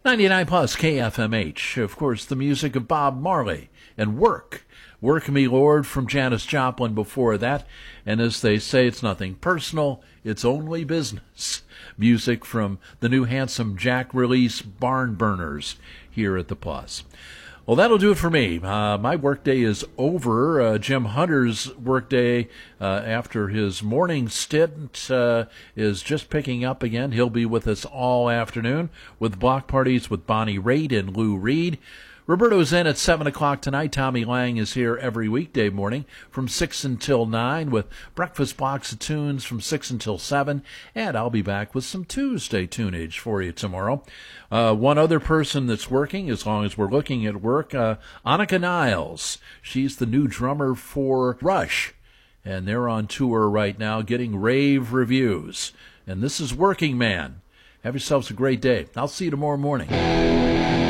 99 plus KFMH. Of course, the music of Bob Marley and Work. Work Me Lord from Janis Joplin before that. And as they say, it's nothing personal, it's only business. Music from the new Handsome Jack release, Barn Burners, here at the Plus. Well, that'll do it for me. My workday is over. Jim Hunter's workday after his morning stint is just picking up again. He'll be with us all afternoon with block parties with Bonnie Raitt and Lou Reed. Roberto's in at 7 o'clock tonight. Tommy Lang is here every weekday morning from 6 until 9 with breakfast blocks of tunes from 6 until 7. And I'll be back with some Tuesday tunage for you tomorrow. One other person that's working, as long as we're looking at work, Annika Niles. She's the new drummer for Rush. And they're on tour right now getting rave reviews. And this is Working Man. Have yourselves a great day. I'll see you tomorrow morning.